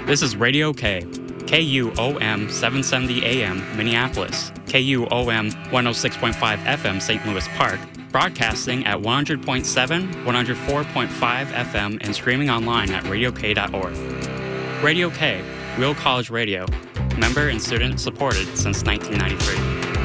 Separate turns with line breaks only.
This is Radio K, KUOM 770 AM Minneapolis, KUOM 106.5 FM St. Louis Park, broadcasting at 100.7, 104.5 FM and streaming online at radiok.org. Radio K, Real College Radio, member and student supported since 1993.